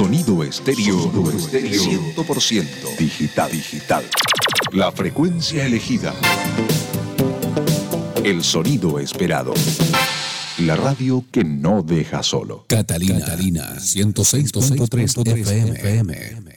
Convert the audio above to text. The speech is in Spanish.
Sonido estéreo 100% digital. La frecuencia elegida. El sonido esperado. La radio que no deja solo. Catalina 106.3 FM.